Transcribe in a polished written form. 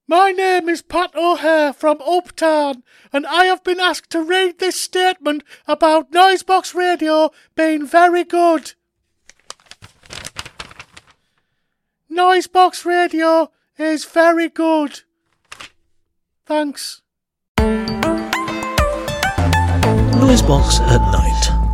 My name is Pat O'Hare from Uptown, and I have been asked to read this statement about Noisebox Radio being very good. Noisebox Radio is very good. Thanks. Noisebox at night.